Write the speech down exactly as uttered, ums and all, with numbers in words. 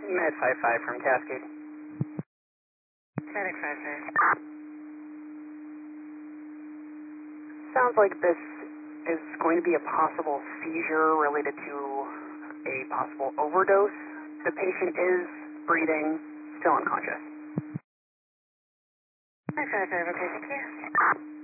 Med five five from Cascade. Medic five five. Sounds like this is going to be a possible seizure related to a possible overdose. The patient is breathing, still unconscious. Five five five, okay, thank you.